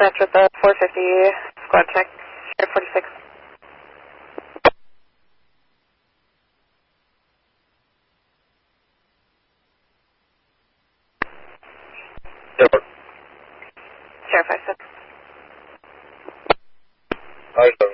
dispatch with the 450 squad check, Sheriff 46. Sheriff. Sheriff 56. Hi, sir.